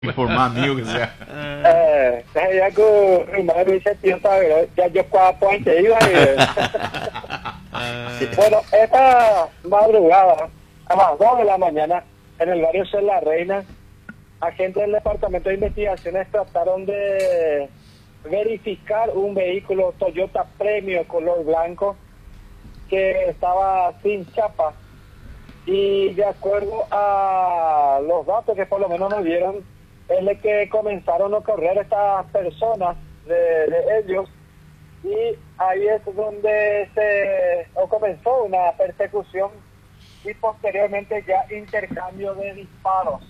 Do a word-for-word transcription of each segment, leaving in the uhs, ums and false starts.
Por más mío que sea. Eh, ya que mi madre dice, tío, ¿sabes? Ya yo cuatro años iba y... Bueno, esta madrugada, a las dos de la mañana, en el barrio Ser la Reina, agentes del Departamento de Investigaciones trataron de verificar un vehículo Toyota Premio color blanco que estaba sin chapa. Y de acuerdo a los datos que por lo menos nos dieron, es de que comenzaron a correr estas personas de, de ellos, y ahí es donde se o comenzó una persecución y posteriormente ya intercambio de disparos.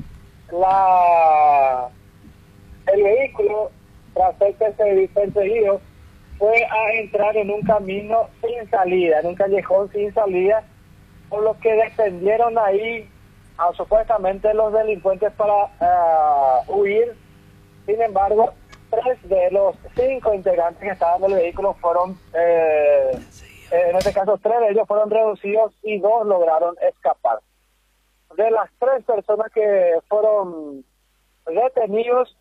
La el vehículo, tras ser perseguido, perseguido fue a entrar en un camino sin salida, en un callejón sin salida, por lo que defendieron ahí a supuestamente los delincuentes para uh, huir. Sin embargo, tres de los cinco integrantes que estaban en el vehículo fueron, eh, en este caso tres de ellos fueron reducidos y dos lograron escapar. De las tres personas que fueron detenidos,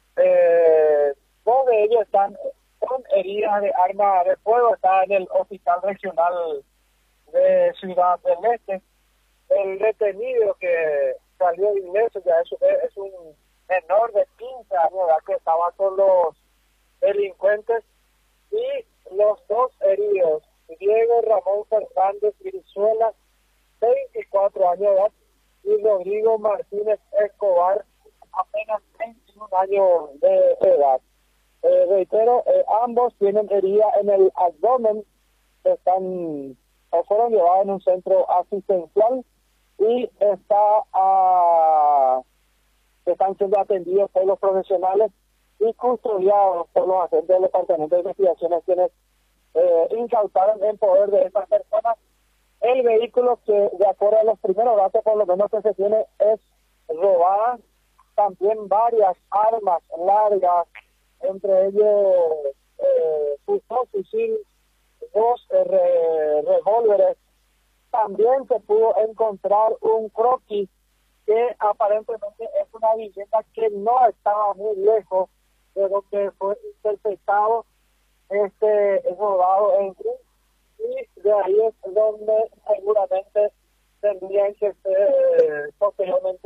eh, dos de ellos están con heridas de arma de fuego, está en el hospital regional de Ciudad del Este. El detenido que salió ileso ya es, es un menor de quince años de edad que estaba con los delincuentes, y los dos heridos, Diego Ramón Fernández Brizuela, veinticuatro años de edad, y Rodrigo Martínez Escobar, apenas veintiún años de edad. Eh, reitero, eh, ambos tienen herida en el abdomen, están o fueron llevados en un centro asistencial y está a, están siendo atendidos por los profesionales y custodiados por los agentes del Departamento de Investigaciones, quienes eh, incautaron en poder de estas personas el vehículo que, de acuerdo a los primeros datos por lo menos que se tiene, es robada. También varias armas largas, entre ellos eh, fusil, dos eh, re, revólveres. También se pudo encontrar un croquis que aparentemente es una vivienda que no estaba muy lejos de donde fue interceptado este rodado en cruz, y de ahí es donde seguramente tendrían que ser eh, posteriormente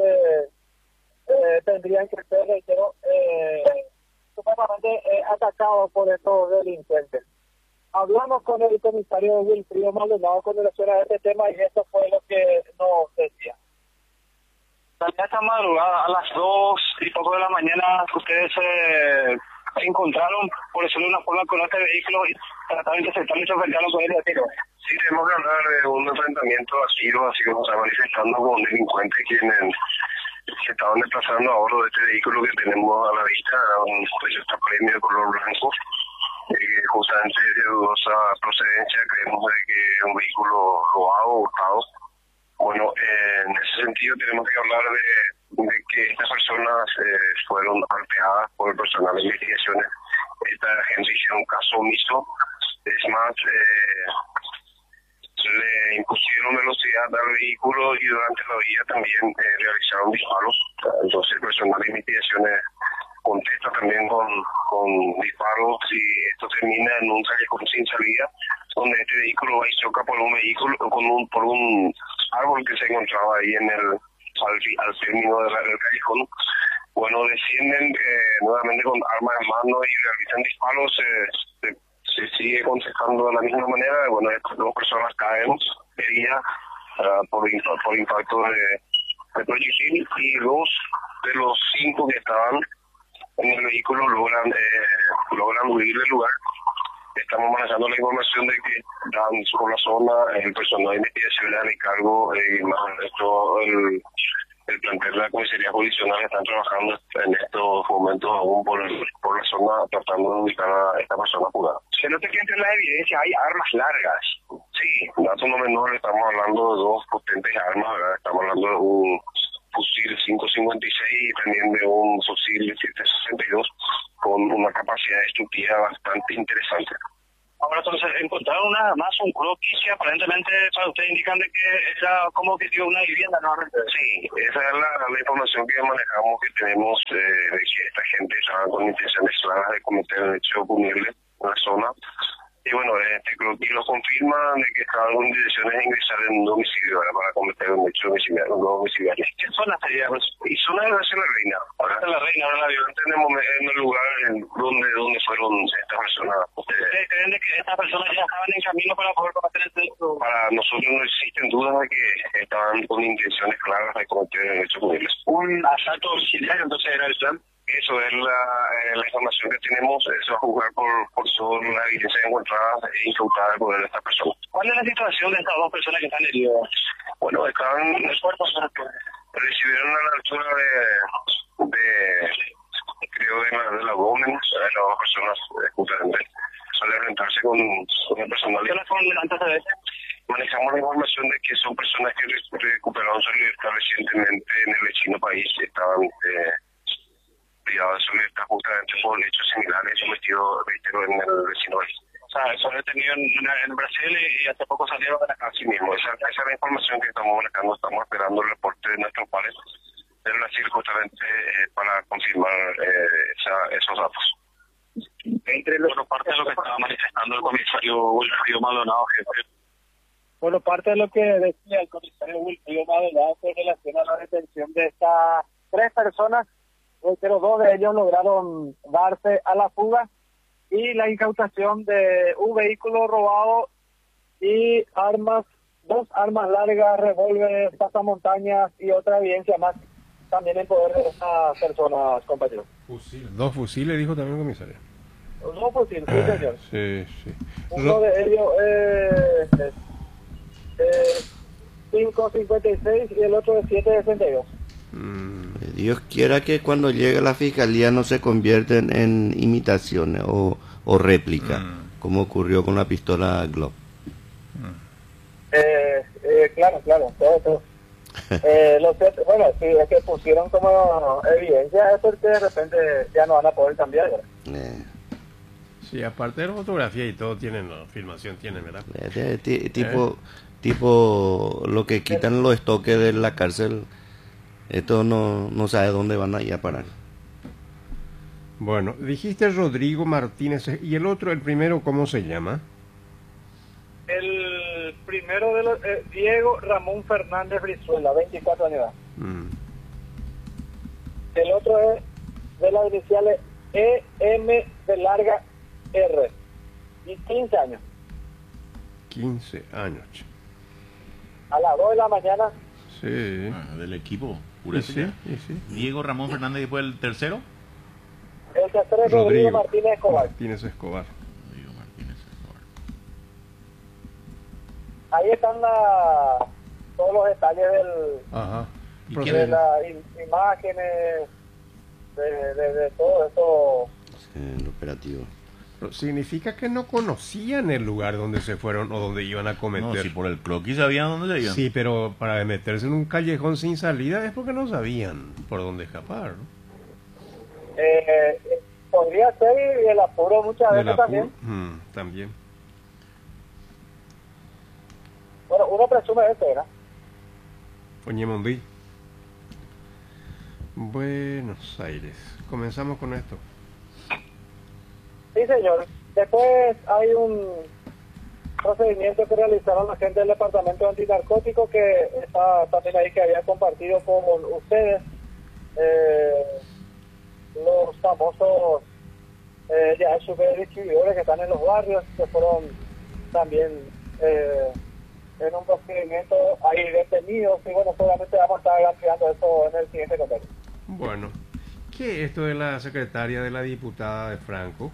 eh, tendrían que ser, reitero, eh, supuestamente eh, atacados por estos delincuentes. Hablamos con el comisario Wilfrido Maldonado con relación a este tema, y esto fue lo que nos decía. Esta madrugada, a las dos y poco de la mañana, ustedes eh, se encontraron, por decirlo de una forma, con este vehículo y trataron de interceptarlo y sorprenderlo con el tiro. Sí, tenemos que hablar de un enfrentamiento así, así como se está manifestando con delincuentes quienes se estaban desplazando a bordo de este vehículo que tenemos a la vista, un Toyota Premio de color blanco. Eh, justamente de dudosa procedencia, creemos de que es un vehículo robado o hurtado. Bueno, eh, en ese sentido tenemos que hablar de, de que estas personas eh, fueron golpeadas por el personal de investigaciones. Esta gente hicieron un caso omiso, es más, eh, le impusieron velocidad al vehículo y durante la vía también eh, realizaron disparos. Entonces el personal de investigaciones contesta también con, con disparos, y esto termina en un callejón sin salida, donde este vehículo va y choca por un vehículo, con un, por un árbol que se encontraba ahí en el al, al término de la, del callejón. Bueno, descienden eh, nuevamente con armas en mano y realizan disparos. Eh, se, se sigue contestando de la misma manera. Bueno, estas dos personas caen heridas uh, por, por impacto de, de proyectil, y dos de los cinco que estaban en el vehículo logran eh, logran huir del lugar. Estamos manejando la información de que dan por la zona el personal de investigación a mi cargo, eh, más todo el, el plantel de la comisaría jurisdiccional están trabajando en estos momentos aún por, el, por la zona, tratando de ubicar a esta persona jugada. Se nota que entre la evidencia hay armas largas. Sí, dato no menor, estamos hablando de dos potentes armas, ¿verdad? Estamos hablando de un fusil cinco cincuenta y seis y también de un fusil siete sesenta y dos con una capacidad destructiva bastante interesante. Ahora son Bueno, se encontraron una más un croquis que aparentemente para ustedes indican de que era como que dio una vivienda, ¿no? Sí, esa es la, la información que manejamos, que tenemos eh, de que esta gente estaba con intenciones claras de cometer un hecho punible en la zona. Y bueno, este croquis lo confirma de que estaban con intenciones de ingresar en un domicilio, ¿verdad?, para cometer un hecho domiciliario. Un domiciliario. ¿Qué zona sería? Y zona de la Reina. Ahora está la Reina, ahora la vio. Tenemos en el lugar en donde, donde fueron estas personas. ¿Ustedes creen de que estas personas ya estaban en camino para poder cometer el delito? Para nosotros no existen dudas de que estaban con intenciones claras de cometer hechos punibles. Un asalto domiciliario, entonces era el plan. Eso es la, eh, la información que tenemos, eso va a jugar por, por toda la evidencia encontrada e incautada del poder de esta persona. ¿Cuál es la situación de estas dos personas que están heridas? Bueno, estaban, recibieron a la altura de, de creo, de la, del abdomen, las dos personas, eh, justamente, suelen enfrentarse con, con el personal. ¿Qué las fueron antes de eso? Manejamos la información de que son personas que recuperaron su libertad recientemente en el vecino país, estaban eh, privados de su libertad justamente por hechos similares cometidos, reitero, en el vecino país. O sea, son detenidos en, en Brasil y, y hace poco salieron de acá. Así mismo, esa, esa es la información que estamos manejando, estamos esperando el reporte de nuestros pares de Brasil justamente eh, para confirmar eh, esa, esos datos. Entre los, bueno, parte de lo que estaba manifestando el comisario Wilfrido Maldonado, jefe. Bueno, parte de lo que decía el comisario Wilfrido Maldonado fue en relación a la detención de estas tres personas, pero dos de ellos lograron darse a la fuga, y la incautación de un vehículo robado y armas, dos armas largas, revólveres, pasamontañas y otra evidencia más también en poder de estas personas, compañeros. Fusiles. Dos fusiles, dijo también el comisario. Dos fusiles, sí, Ah, señor. sí, sí. Uno Ro- de ellos es eh, eh, cinco cincuenta y seis y el otro es siete sesenta y dos. Mm, Dios quiera que cuando llegue la fiscalía no se convierten en imitaciones o, o réplica, Mm. como ocurrió con la pistola Glock. Eh, eh, claro, claro, todo, todo. Eh, lo cierto- bueno, sí, es que pusieron como evidencia es porque de repente ya no van a poder cambiar, ¿verdad? Eh, sí, aparte de la fotografía y todo, tienen, la filmación tienen, ¿verdad? eh, ti- tipo, tipo lo que quitan los estoques de la cárcel, esto no, no sabe dónde van a ir a parar. Bueno, dijiste Rodrigo Martínez, ¿y el otro, el primero, cómo se llama? El primero de los, eh, Diego Ramón Fernández Brizuela, veinticuatro años de edad. Mm, El otro es de las iniciales E M de larga R y quince años. quince años. che. A las dos de la mañana, Sí. Ah, del equipo. Y Purete sí, ya. y sí. Diego Ramón Fernández, y después el tercero. el tercero es Rodrigo Martínez Escobar. Martínez Escobar. Diego Martínez Escobar. Ahí están la, todos los detalles del, Ajá. ¿Y de quién- las im- imágenes, de, de, de todo eso. Eh, el operativo. Pero significa que no conocían el lugar donde se fueron o donde iban a No, cometer. si por el croquis sabían dónde se iban. Sí, pero para meterse en un callejón sin salida es porque no sabían por dónde escapar, ¿no? Eh, eh, podría ser y el apuro muchas De veces la también. pu- Mm, también. Bueno, uno presume eso, ¿verdad? Oñemondí. Buenos Aires. Comenzamos con esto. Sí, señor. Después hay un procedimiento que realizaron la gente del Departamento Antinarcótico que está también ahí, que había compartido con ustedes eh, los famosos eh, ya super distribuidores que están en los barrios, que fueron también eh, en un procedimiento ahí detenidos, y bueno, seguramente vamos a estar ampliando eso en el siguiente contexto. Bueno, ¿qué es esto de la secretaria de la diputada de Franco?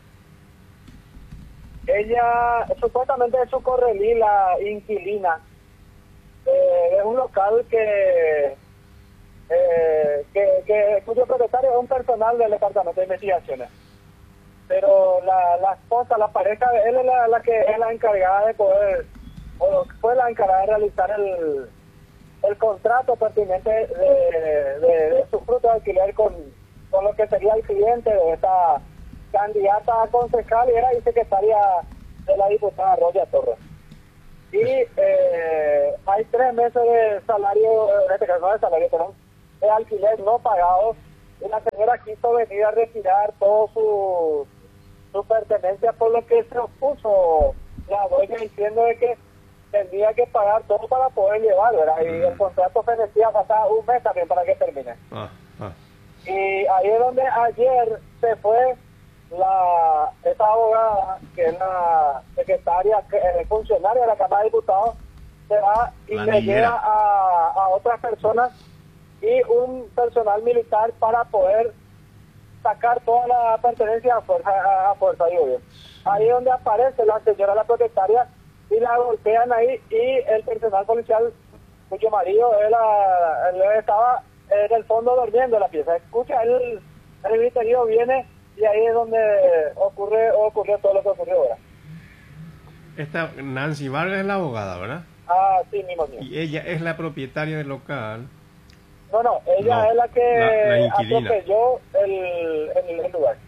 Ella supuestamente es su correlí, la inquilina eh, de un local que, eh, que, que cuyo propietario es un personal del Departamento de Investigaciones. Pero la, la esposa, la pareja de él es la, la que es la encargada de poder, o fue la encargada de realizar el, el contrato pertinente de, de, de su fruto de alquiler con, con lo que sería el cliente de esta candidata a concejal, y era y secretaria de la diputada Roya Torres. Y eh, hay tres meses de salario, en este caso no de salario, perdón, de alquiler no pagado, y la señora quiso venir a retirar todo su, su pertenencia, por lo que se opuso la dueña diciendo de que tendría que pagar todo para poder llevar, ¿verdad? Y el contrato se decía pasar un mes también para que termine. Ah, ah. Y ahí es donde ayer se fue la esa abogada, que es la secretaria, que es funcionaria de la Cámara de Diputados, se va y La le niñera. lleva a, a otras personas y un personal militar para poder sacar toda la pertenencia a fuerza, a, a fuerza, digo yo. Ahí es donde aparece la señora, la propietaria, y la golpean ahí, y el personal policial, cuyo marido él, ah, él estaba en el fondo durmiendo en la pieza. Escucha, el, el griterío viene, y ahí es donde ocurre ocurrió todo lo que ocurrió ahora. Esta Nancy Vargas es la abogada, ¿verdad? Ah, sí, mismo mío. Y ella es la propietaria del local. No, no, ella No, es la que la- la inquilina. atropelló el, el, el lugar.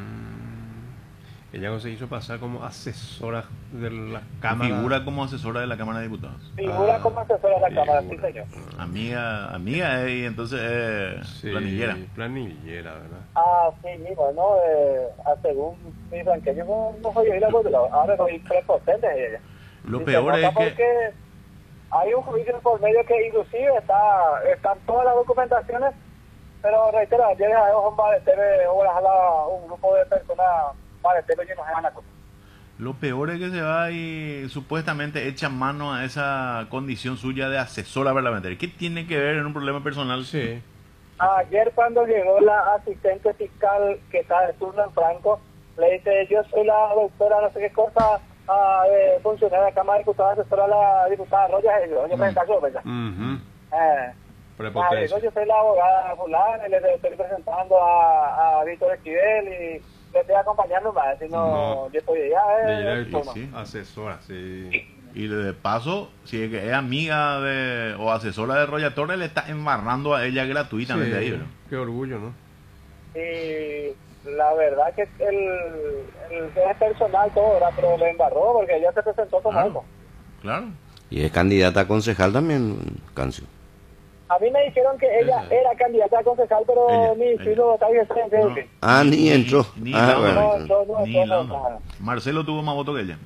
Ella se hizo pasar como asesora de la Que Cámara. figura como asesora de la Cámara de Diputados. Figura Ah, como asesora de la Cámara, sí, figura. señor. Amiga, amiga eh, y entonces eh, Sí, planillera. planillera, ¿verdad? Ah, sí, mismo, ¿no? Eh, ah, según mi franqueño, no, no soy yo y la voz, ahora soy prepotente de ella. Lo Y peor se nota es que porque hay un juicio por medio que inclusive está están todas las documentaciones, pero reitero, ayer a un baretero, un grupo de personas bareteros y nos dejan la cosa. lo peor es que se va y supuestamente echa mano a esa condición suya de asesora parlamentaria. ¿Qué tiene que ver en un problema personal? Sí. Ayer cuando llegó la asistente fiscal que está de turno en Franco, le dice, yo soy la doctora no sé qué cosa, ah, de funcionaria de la Cámara de Diputados, asesora a la diputada Roya, y yo, yo me caso, ¿verdad? Ujú. Eh, ah, Prepotencia. digo, yo soy la abogada fulana, y le estoy presentando a, a Víctor Esquivel y le estoy acompañando más, si no, No. yo estoy allá, De eh, ir toma. sí. asesora, sí. Y de paso, si es que es amiga de o asesora de Roya Torres, le está embarrando a ella gratuitamente ahí, Sí, ¿verdad? qué orgullo, ¿no? Y la verdad que el, el, es personal todo, ¿verdad? Pero le embarró porque ella se presentó como Claro. eso. Claro. Y es candidata a concejal también, Cancio. A mí me dijeron que ella Esa. era candidata a concejal, pero Ella, ni ella. filo está bien, creo No. que. Ah, ni entró. Ni Ah, la bueno. onda. No, no, no, Ni no, la no, onda. no. Marcelo tuvo más votos que ella.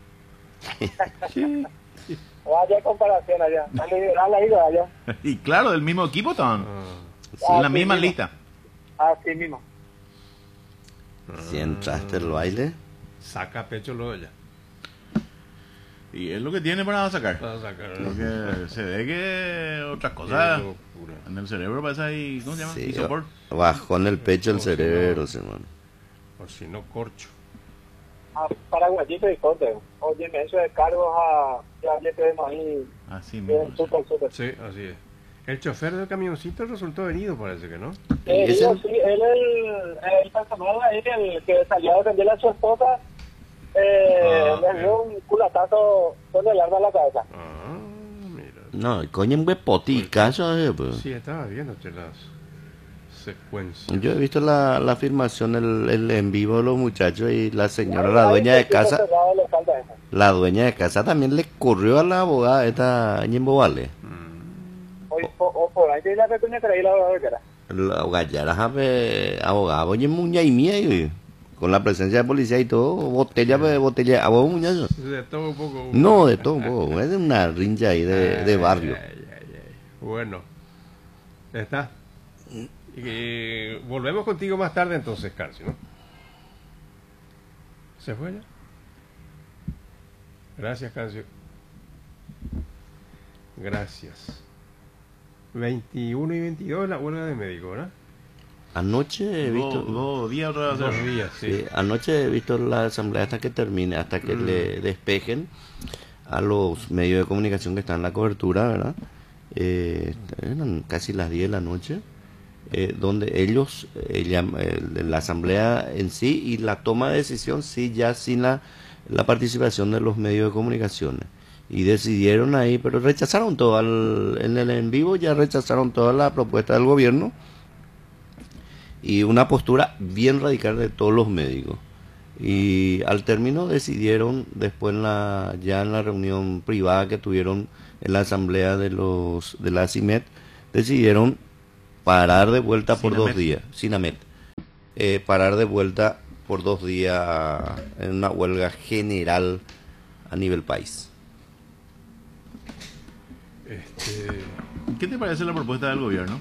Vaya comparación allá. A liberal ahí, allá. Y claro, del mismo equipo estaban. Ah, En la Así misma mismo. lista. Así mismo. Si entraste el baile. saca pecho lo de ella. Y es lo que tiene para sacar. Para sacar. Porque se ve que otras Qué cosas locura. en el cerebro parece ahí, ¿cómo se llama? Sí, Isopor. bajó en el pecho el Oh, sí, no. cerebro, hermano. Por si no corcho. A Paraguayito y corte. Oye, me hizo de cargos a. Ya le tenemos ahí. Así Bien, mismo. súper, súper. Sí, así es. El chofer del camioncito resultó herido, parece que no. Eh, ¿Y ese? digo, sí, él, el, el personal ahí, el que salió a defenderle a su esposa, eh, Ah, le dio un culatazo con el arma en la cabeza. Ah, mira. No, coño, un huepotica, eso es, pues. Sí, estaba viéndote las secuencias. Yo he visto la, la filmación, el, el en vivo de los muchachos y la señora, Ahí- la ahí dueña se de quedó casa, cerrado el local de ese. la dueña de casa también le corrió a la abogada esta Ñembo Vale. Hoy, o, o por ahí tiene la pequeña que ahí la verdad. La gallara jabe abogada, oye, muña y mía, y con la presencia de policía y todo, botella, pues, botella, de agua, muñazo. De todo un poco. No, de todo, un poco, es una rincha ahí de, de barrio. Ay, ay, ay. Bueno, está. Y volvemos contigo más tarde entonces, Carcio, ¿no? ¿Se fue ya? Gracias, Carcio. Gracias. veintiuno y veintidós la huelga de médico, ¿verdad? Anoche he visto... Dos, dos días otra vez. Dos días, sí. Sí, anoche he visto la asamblea hasta que termine, hasta que le despejen a los medios de comunicación que están en la cobertura, ¿verdad? Eh, eran casi las diez de la noche, eh, donde ellos, eh, llam- eh, la asamblea en sí y la toma de decisión, sí, ya sin la, la participación de los medios de comunicación. Y decidieron ahí, pero rechazaron todo, al, en el en vivo ya rechazaron toda la propuesta del gobierno y una postura bien radical de todos los médicos. Y al término decidieron, después en la, ya en la reunión privada que tuvieron en la asamblea de los de la CIMET, decidieron parar de vuelta por Sinamet. dos días, Sinamet, eh, parar de vuelta por dos días en una huelga general a nivel país. Este, ¿Qué te parece la propuesta del gobierno?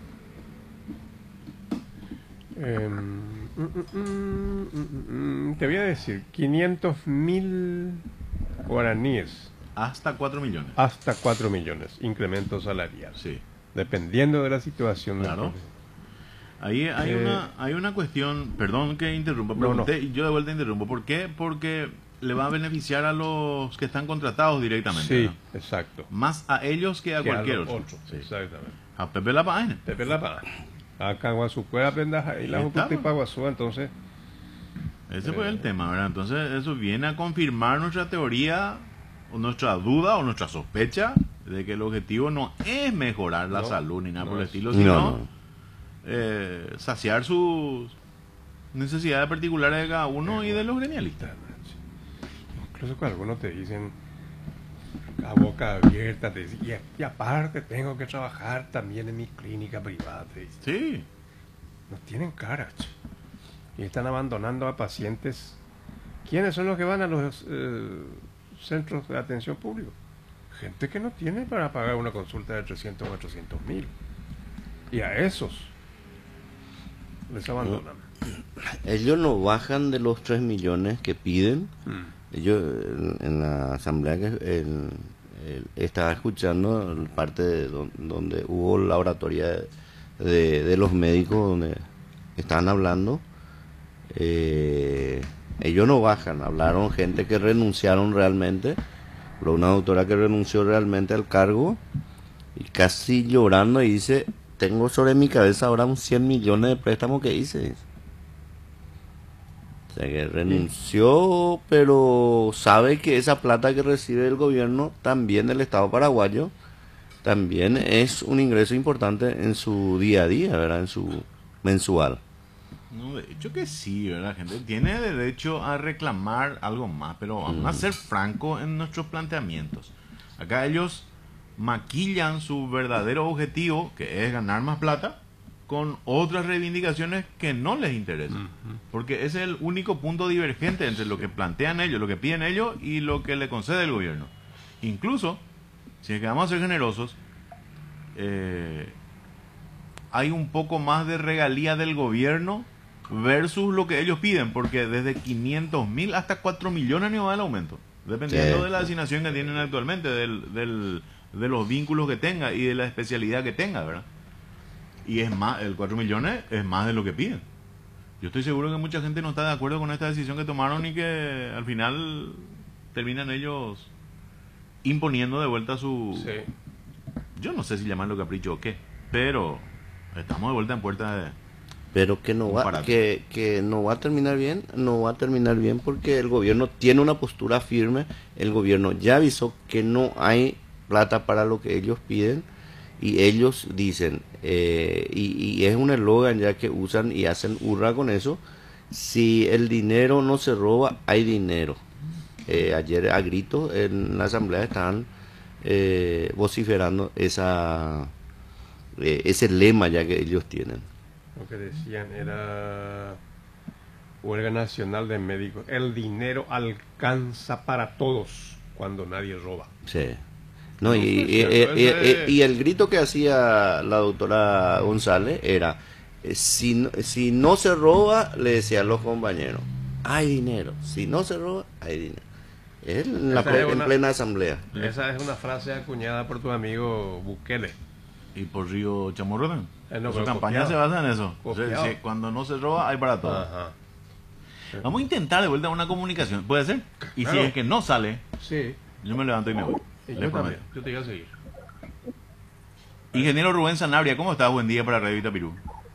em, mm, mm, mm, mm, mm, te voy a decir, quinientos mil guaraníes Hasta cuatro millones. hasta cuatro millones, incremento salarial, Sí. dependiendo de la situación. del Claro. país. Ahí hay, Eh, una, hay una cuestión, perdón que interrumpa, No, pregunté y yo de vuelta interrumpo. ¿Por qué? Porque le va a beneficiar a los que están contratados directamente. Sí, ¿no? exacto. Más a ellos que a Que a cualquier los otro. otros, Sí. exactamente. A Pepe La Paine. Pepe La Paz. Acá Guasucuera pendaja y la Ahí está, Jucuti pues. Paguazú, entonces. Ese fue Eh. el tema, ¿verdad? Entonces eso viene a confirmar nuestra teoría, o nuestra duda, o nuestra sospecha de que el objetivo no es mejorar la No, salud ni nada no por el es. estilo, No, sino no. eh, saciar sus necesidades particulares de cada uno y de los gremialistas. Incluso cuando algunos te dicen a boca abierta, te dicen, y, y aparte tengo que trabajar también en mi clínica privada. Te dicen. Sí, No tienen cara. che. Y están abandonando a pacientes. ¿Quiénes son los que van a los eh, centros de atención público? Gente que no tiene para pagar una consulta de trescientos o cuatrocientos mil. Y a esos les abandonan. Ellos no bajan de los tres millones que piden. Mm. Ellos en, en la asamblea que el- el- estaba escuchando el parte de don- donde hubo la oratoria de, de- de los médicos donde estaban hablando. Eh, ellos no bajan, hablaron gente que renunciaron realmente, pero una doctora que renunció realmente al cargo y casi llorando y dice, tengo sobre mi cabeza ahora un cien millones de préstamo que hice. O sea que renunció, pero sabe que esa plata que recibe el gobierno, también del Estado paraguayo, también es un ingreso importante en su día a día, ¿verdad? En su mensual. no, de hecho que sí, ¿verdad? La gente tiene derecho a reclamar algo más, pero vamos a ser francos en nuestros planteamientos. Acá ellos maquillan su verdadero objetivo, que es ganar más plata, con otras reivindicaciones que no les interesan. Porque ese es el único punto divergente entre lo que plantean ellos, lo que piden ellos y lo que le concede el gobierno. Incluso, si es que vamos a ser generosos, eh, hay un poco más de regalía del gobierno versus lo que ellos piden, porque desde quinientos mil hasta cuatro millones no va el aumento, dependiendo Sí. de la asignación que tienen actualmente, del, del, de los vínculos que tenga y de la especialidad que tenga, ¿verdad? Y es más, el cuatro millones es más de lo que piden. Yo estoy seguro que mucha gente no está de acuerdo con esta decisión que tomaron y que al final terminan ellos imponiendo de vuelta su... Sí. Yo no sé si llamarlo capricho o qué, pero estamos de vuelta en puerta de... Pero que no va, Comparado. que, que no va a terminar bien, no va a terminar bien porque el gobierno tiene una postura firme, el gobierno ya avisó que no hay plata para lo que ellos piden y ellos dicen, eh, y, y es un eslogan ya que usan y hacen hurra con eso, si el dinero no se roba, hay dinero. Eh, ayer a gritos en la asamblea estaban eh, vociferando esa eh, ese lema ya que ellos tienen. Lo que decían era huelga nacional de médicos. El dinero alcanza para todos cuando nadie roba. Sí. No, y, No, y, es y- cierto, y- ese- y- y el grito que hacía la doctora González era, eh, si, no- si no se roba, le decían los compañeros, hay dinero. Si no se roba, hay dinero. Es en, la Esa ple- es en una- plena asamblea. Esa es una frase acuñada por tu amigo Bukele. ¿Y por Río Chamorro también? Eh, no, Su pero campaña copiado. se basa en eso. O sea, Copiado. si cuando no se roba, hay para todo. Ajá. Vamos a intentar de vuelta una comunicación. ¿Puede ser? Y Claro. si es que no sale, Sí. yo me levanto y me voy. Y Les yo prometo. también. Yo te iba a seguir. Ingeniero Rubén Sanabria, ¿cómo estás? Buen día para Radio Itapirú.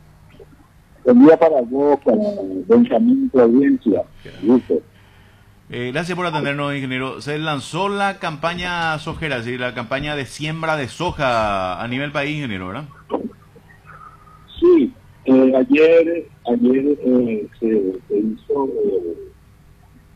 Buen día para vos, para Benjamín Provincia. Gusto. Eh, gracias por atendernos, ingeniero. Se lanzó la campaña sojera, es decir, la campaña de siembra de soja a nivel país, ingeniero, ¿verdad? Sí, eh, ayer, ayer eh, se, se hizo eh,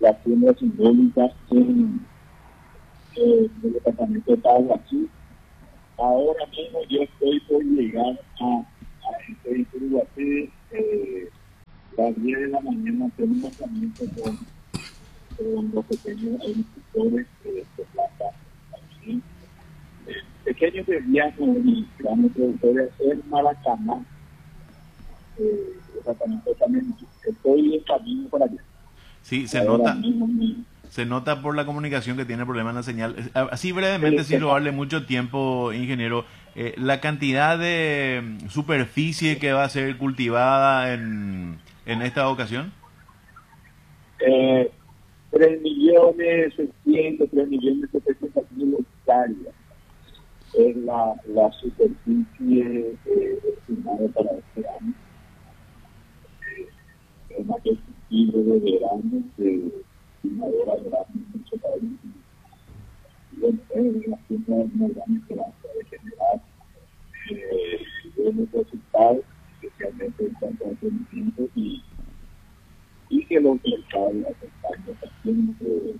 la tienda simbólica en eh, el departamento de Paraguay. Ahora mismo yo estoy por llegar a, a este Uruguay, eh, las diez de la mañana tengo un lanzamiento con, con los pequeños agricultores eh, de plata aquí, eh, pequeños de viaje y grandes productores en Maracaná. Eh, exactamente, también estoy en camino para allá. Sí, se Ahora nota. mismo me, Se nota por la comunicación que tiene problema en la señal. Eh, Así brevemente, sin robarle mucho tiempo, ingeniero, eh, la cantidad de mm, superficie que va a ser cultivada en, en esta ocasión. eh, tres millones seiscientos, tres millones setecientos mil hectáreas es la, la superficie eh, estimada para este año. Eh, es más que el cultivo de verano de primavera, verano, mucho país. Y bueno, es la tienda una gran esperanza de generar eh, buenos resultados, especialmente en cuanto a rendimiento y y que los mercados acompañan también de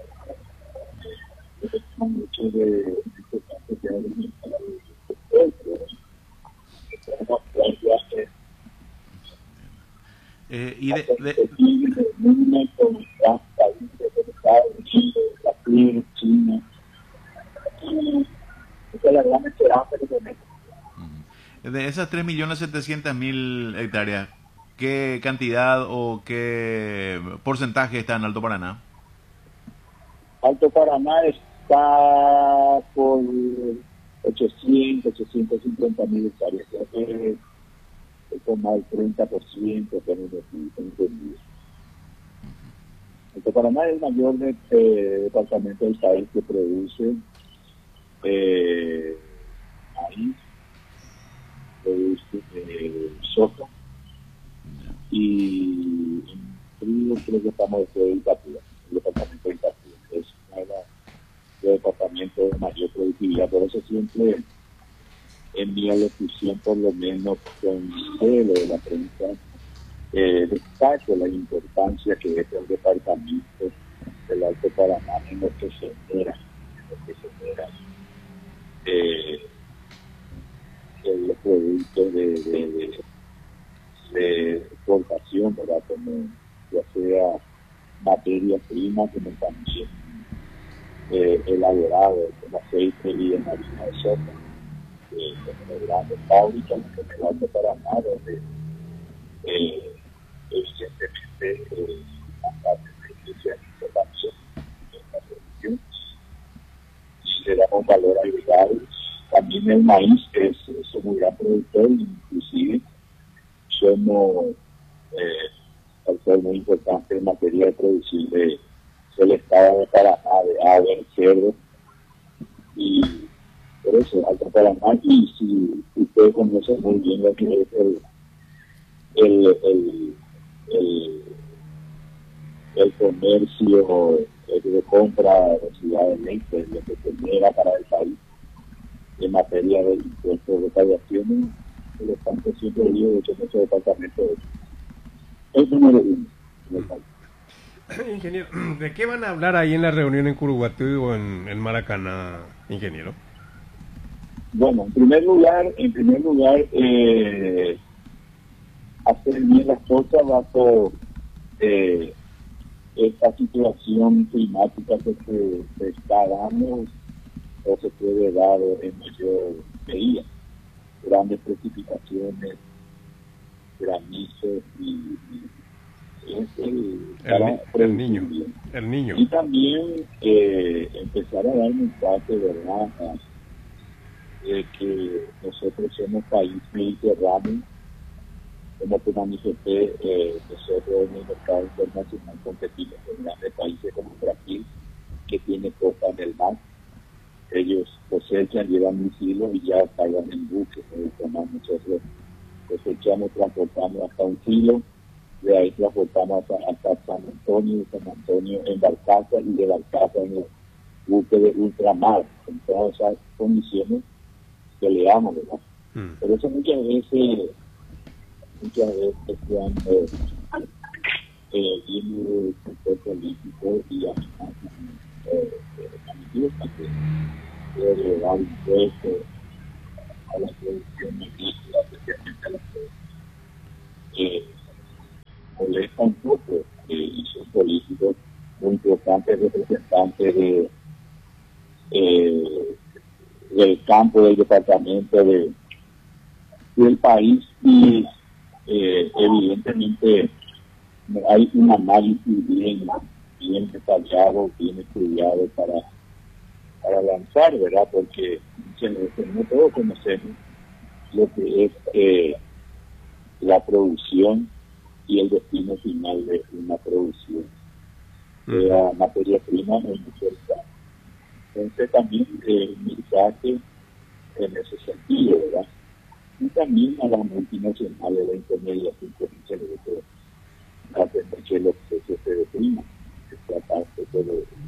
mucho de importancia que hay en el mercado de Eh, y de, de, China. Esa es la gran esperanza que tenemos. de esas tres millones setecientos mil hectáreas, ¿qué cantidad o qué porcentaje está en Alto Paraná? Alto Paraná está por ochocientos, ochocientos cincuenta mil hectáreas, o sea que es como el treinta por ciento tenemos entendido. Alto Paraná es el mayor de, eh, departamento del país que produce eh, maíz, produce eh, soja y en frío creo que estamos después de Itapúa, el departamento de Itapúa. Es uno de los departamentos de mayor productividad, por eso siempre en mi alocución, por lo menos con celo de la prensa, eh, destaco la importancia que es el departamento del Alto Paraná en lo que se genera, en lo que se genera eh, en los productos de, de, de, de exportación, ¿verdad? Como ya sea materia prima, como también eh, elaborado el aceite y en harina de soja, eh, en las grandes fábricas en el Alto Paraná, donde eh, evidentemente eh, bastante se especializa también en la producción y le damos valor agregado. También el maíz es, es un muy gran productor, inclusive somos eh, al ser muy importante en materia de producir de, del estado de Paraná, de ave, cerdo, y por eso Alto Paraná, y si ustedes conocen muy bien lo que es el el, el, el, el comercio de compra de Ciudad de Leite, lo que genera para el país en materia de impuestos de radiación, por lo tanto siempre digo de que nuestro departamento es número uno en el país. Ingeniero, ¿de qué van a hablar ahí en la reunión en Curuguatí o en, en Maracaná, ingeniero? Bueno, en primer lugar, en primer lugar, eh, hacer bien las cosas bajo eh, esta situación climática que se, se está dando o se puede dar en mayor medida. Grandes precipitaciones, granizos y, y es el, el, el niño el niño y también eh, empezar a dar un mensaje, ¿verdad?, de que nosotros somos país mediterráneo, como te manifesté, eh, nosotros en el mercado internacional competimos con grandes países como Brasil, que tiene costa en el mar. Ellos cosechan, llevan un kilo y ya pagan en buques. Nosotros cosechamos, transportamos hasta un kilo, de ahí transportamos hasta, hasta San Antonio, de San Antonio en barcaza y de barcaza en el buque de ultramar. En todas esas condiciones peleamos, ¿verdad? Mm. Por eso muchas veces, muchas veces cuando eh, viene el políticos y amenazan eh, manifiestan que debe elevar impuestos a la producción agrícola, especialmente a la producción. Eh, molesta un poco eh, y son políticos muy importantes representantes de, eh, del campo, del departamento, de, del país y eh, evidentemente hay un análisis bien, bien detallado, bien estudiado para, para lanzar, ¿verdad? Porque no todos conocemos lo que es eh, la producción y el destino final de una producción de la materia prima en muchos casos. Entonces también eh, un mensaje en ese sentido, ¿verdad? Y también a las multinacionales, la intermediación comercial, que hacen que los precios se depriman, que se aparte de,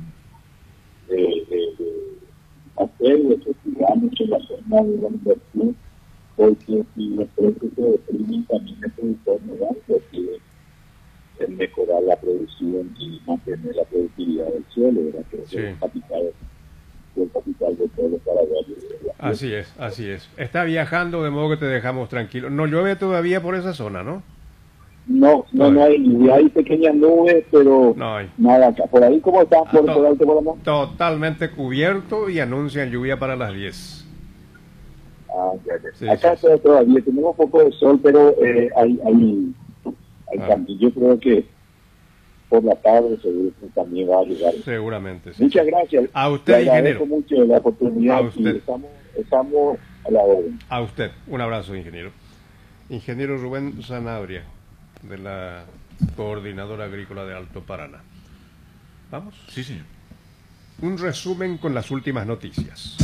de, de, de hacer los ciudadanos en la zona de la inversión, porque si los precios se deprimen, también el productor no va a poder en mejorar la producción y mantener la productividad del suelo, ¿verdad? Que sí. es el capital, el capital de todos los paraguayos. Así es, así es. Está viajando de modo que te dejamos tranquilo. No llueve todavía por esa zona, ¿no? No, no, no hay lluvia, hay pequeñas nubes, pero no hay. Nada acá. Por ahí, ¿cómo está? Por, ah, por ahí, por acá. Totalmente cubierto y anuncian lluvia para las diez. Ah, ya, ya. Sí, acá sí, todavía tenemos un poco de sol, pero eh, hay, hay, hay ah. también, yo creo que por la tarde seguro que también va a llegar. Seguramente, sí. Muchas gracias. A usted, Le agradezco ingeniero. mucho la oportunidad. A usted. Y estamos, estamos a la orden. A usted. Un abrazo, ingeniero. Ingeniero Rubén Sanabria, de la Coordinadora Agrícola de Alto Paraná. ¿Vamos? Sí, señor. Un resumen con las últimas noticias.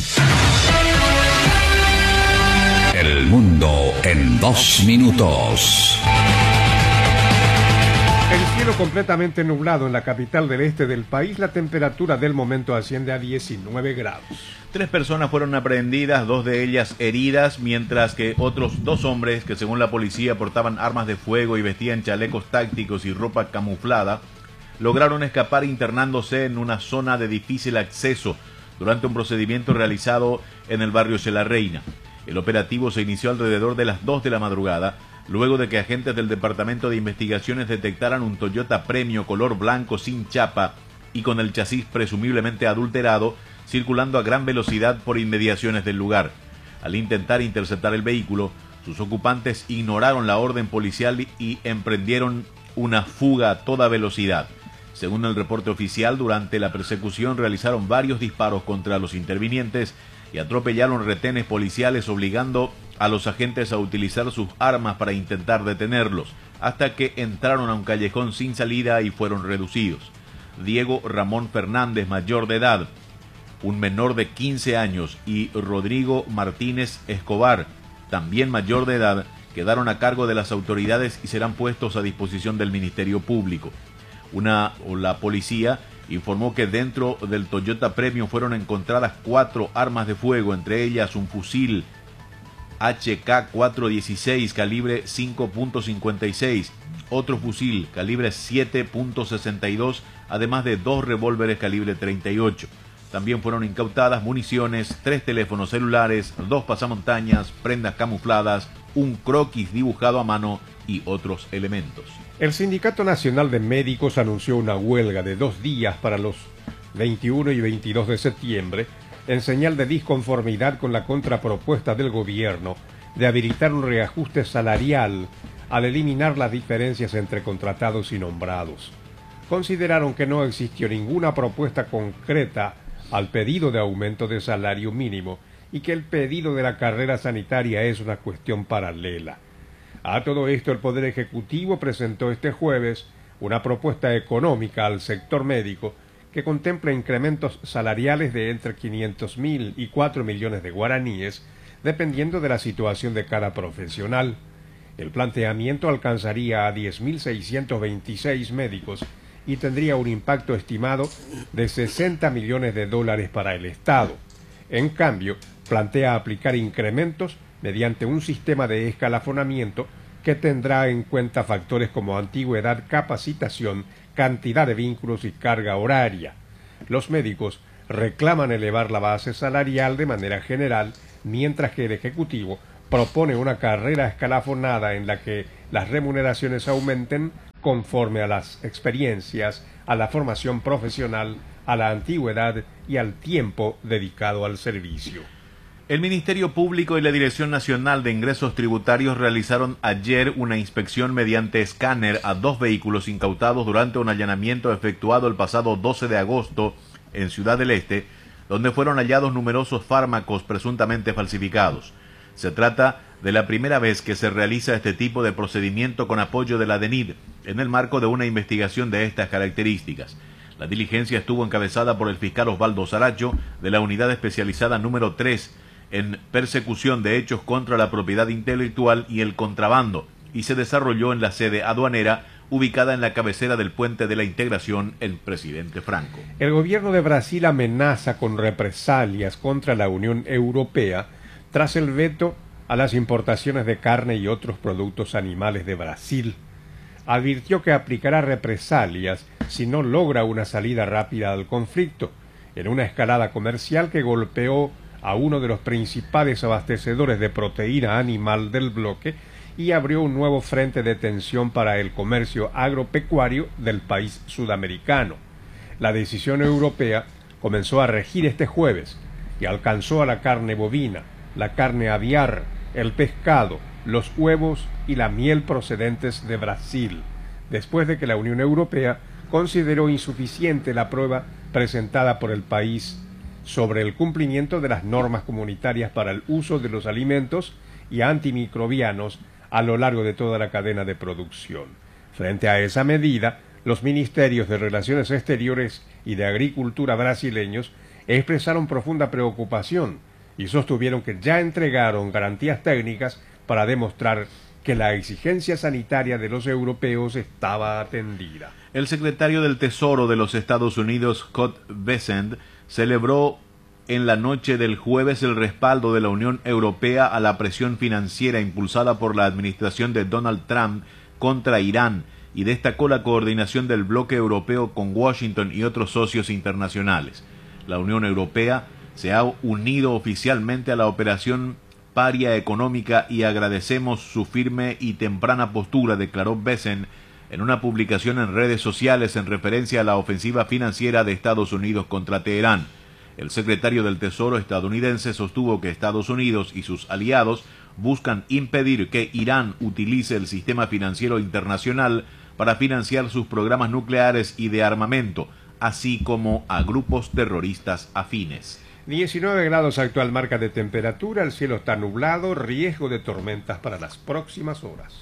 El mundo en dos minutos. El cielo completamente nublado en la capital del este del país. La temperatura del momento asciende a diecinueve grados. Tres personas fueron aprehendidas, dos de ellas heridas, mientras que otros dos hombres, que según la policía portaban armas de fuego y vestían chalecos tácticos y ropa camuflada, lograron escapar internándose en una zona de difícil acceso durante un procedimiento realizado en el barrio La Reina. El operativo se inició alrededor de las dos de la madrugada, luego de que agentes del Departamento de Investigaciones detectaran un Toyota Premio color blanco sin chapa y con el chasis presumiblemente adulterado, circulando a gran velocidad por inmediaciones del lugar. Al intentar interceptar el vehículo, sus ocupantes ignoraron la orden policial y emprendieron una fuga a toda velocidad. Según el reporte oficial, durante la persecución realizaron varios disparos contra los intervinientes y atropellaron retenes policiales, obligando a los agentes a utilizar sus armas para intentar detenerlos, hasta que entraron a un callejón sin salida y fueron reducidos. Diego Ramón Fernández, mayor de edad, un menor de quince años, y Rodrigo Martínez Escobar, también mayor de edad, quedaron a cargo de las autoridades y serán puestos a disposición del Ministerio Público. Una, o la policía informó que dentro del Toyota Premio fueron encontradas cuatro armas de fuego, entre ellas un fusil H K cuatrocientos dieciséis calibre cinco punto cincuenta y seis, otro fusil calibre siete punto sesenta y dos, además de dos revólveres calibre treinta y ocho. También fueron incautadas municiones, tres teléfonos celulares, dos pasamontañas, prendas camufladas, un croquis dibujado a mano y otros elementos. El Sindicato Nacional de Médicos anunció una huelga de dos días para los veintiuno y veintidós de septiembre en señal de disconformidad con la contrapropuesta del gobierno de habilitar un reajuste salarial al eliminar las diferencias entre contratados y nombrados. Consideraron que no existió ninguna propuesta concreta al pedido de aumento de salario mínimo y que el pedido de la carrera sanitaria es una cuestión paralela. A todo esto, el Poder Ejecutivo presentó este jueves una propuesta económica al sector médico que contempla incrementos salariales de entre quinientos mil y cuatro millones de guaraníes, dependiendo de la situación de cada profesional. El planteamiento alcanzaría a diez mil seiscientos veintiséis médicos y tendría un impacto estimado de sesenta millones de dólares para el Estado. En cambio, plantea aplicar incrementos mediante un sistema de escalafonamiento que tendrá en cuenta factores como antigüedad, capacitación, cantidad de vínculos y carga horaria. Los médicos reclaman elevar la base salarial de manera general, mientras que el Ejecutivo propone una carrera escalafonada en la que las remuneraciones aumenten conforme a las experiencias, a la formación profesional, a la antigüedad y al tiempo dedicado al servicio. El Ministerio Público y la Dirección Nacional de Ingresos Tributarios realizaron ayer una inspección mediante escáner a dos vehículos incautados durante un allanamiento efectuado el pasado doce de agosto en Ciudad del Este, donde fueron hallados numerosos fármacos presuntamente falsificados. Se trata de la primera vez que se realiza este tipo de procedimiento con apoyo de la D E N I D en el marco de una investigación de estas características. La diligencia estuvo encabezada por el fiscal Osvaldo Saracho de la Unidad Especializada número tres en persecución de hechos contra la propiedad intelectual y el contrabando, y se desarrolló en la sede aduanera ubicada en la cabecera del Puente de la Integración en Presidente Franco. El gobierno de Brasil amenaza con represalias contra la Unión Europea tras el veto a las importaciones de carne y otros productos animales de Brasil. Advirtió que aplicará represalias si no logra una salida rápida al conflicto, en una escalada comercial que golpeó a uno de los principales abastecedores de proteína animal del bloque y abrió un nuevo frente de tensión para el comercio agropecuario del país sudamericano. La decisión europea comenzó a regir este jueves y alcanzó a la carne bovina, la carne aviar, el pescado, los huevos y la miel procedentes de Brasil, después de que la Unión Europea consideró insuficiente la prueba presentada por el país sobre el cumplimiento de las normas comunitarias para el uso de los alimentos y antimicrobianos a lo largo de toda la cadena de producción. Frente a esa medida, los ministerios de Relaciones Exteriores y de Agricultura brasileños expresaron profunda preocupación y sostuvieron que ya entregaron garantías técnicas para demostrar que la exigencia sanitaria de los europeos estaba atendida. El secretario del Tesoro de los Estados Unidos, Scott Bessent, celebró en la noche del jueves el respaldo de la Unión Europea a la presión financiera impulsada por la administración de Donald Trump contra Irán y destacó la coordinación del bloque europeo con Washington y otros socios internacionales. La Unión Europea se ha unido oficialmente a la operación paria económica y agradecemos su firme y temprana postura, declaró Bessent en una publicación en redes sociales en referencia a la ofensiva financiera de Estados Unidos contra Teherán. El secretario del Tesoro estadounidense sostuvo que Estados Unidos y sus aliados buscan impedir que Irán utilice el sistema financiero internacional para financiar sus programas nucleares y de armamento, así como a grupos terroristas afines. diecinueve grados actual marca de temperatura, el cielo está nublado, riesgo de tormentas para las próximas horas.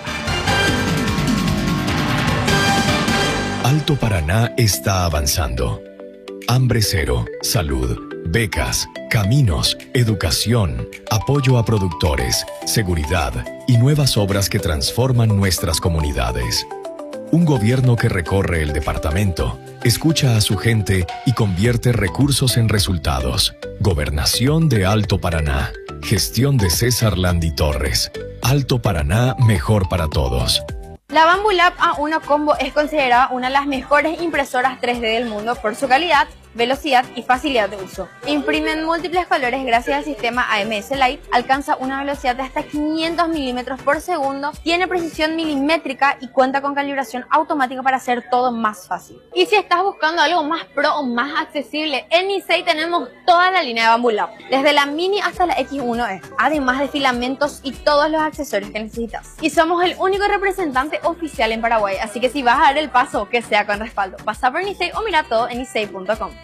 Alto Paraná está avanzando. Hambre cero, salud, becas, caminos, educación, apoyo a productores, seguridad y nuevas obras que transforman nuestras comunidades. Un gobierno que recorre el departamento, escucha a su gente y convierte recursos en resultados. Gobernación de Alto Paraná. Gestión de César Landi Torres. Alto Paraná, mejor para todos. La Bambulab A uno Combo es considerada una de las mejores impresoras tres D del mundo por su calidad, velocidad y facilidad de uso. Imprime en múltiples colores gracias al sistema A M S Light, alcanza una velocidad de hasta quinientos milímetros por segundo, tiene precisión milimétrica y cuenta con calibración automática para hacer todo más fácil. Y si estás buscando algo más pro o más accesible, en Issei tenemos toda la línea de Bambulab, desde la Mini hasta la X uno E, además de filamentos y todos los accesorios que necesitas. Y somos el único representante oficial en Paraguay, así que si vas a dar el paso, que sea con respaldo. Pasa por Issei o mira todo en issei punto com.